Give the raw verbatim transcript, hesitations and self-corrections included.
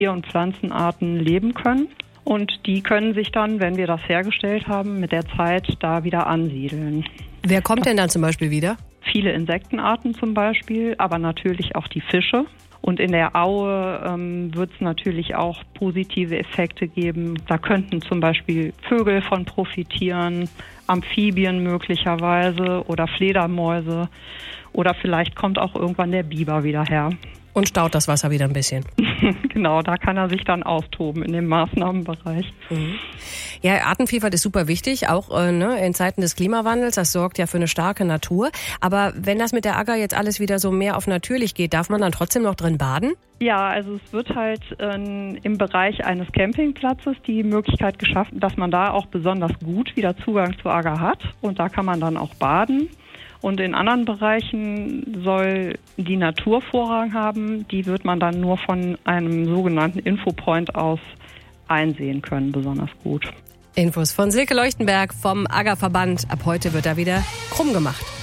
Tier- und Pflanzenarten leben können. Und die können sich dann, wenn wir das hergestellt haben, mit der Zeit da wieder ansiedeln. Wer kommt denn dann zum Beispiel wieder? Viele Insektenarten zum Beispiel, aber natürlich auch die Fische. Und in der Aue ähm, wird es natürlich auch positive Effekte geben. Da könnten zum Beispiel Vögel von profitieren, Amphibien möglicherweise oder Fledermäuse. Oder vielleicht kommt auch irgendwann der Biber wieder her. Und staut das Wasser wieder ein bisschen. Genau, da kann er sich dann austoben in dem Maßnahmenbereich. Mhm. Ja, Artenvielfalt ist super wichtig, auch äh, ne, in Zeiten des Klimawandels. Das sorgt ja für eine starke Natur. Aber wenn das mit der Agger jetzt alles wieder so mehr auf natürlich geht, darf man dann trotzdem noch drin baden? Ja, also es wird halt äh, im Bereich eines Campingplatzes die Möglichkeit geschaffen, dass man da auch besonders gut wieder Zugang zur Agger hat. Und da kann man dann auch baden. Und in anderen Bereichen soll die Natur Vorrang haben. Die wird man dann nur von einem sogenannten Infopoint aus einsehen können, besonders gut. Infos von Silke Leuchtenberg vom Aggerverband. Ab heute wird er wieder krumm gemacht.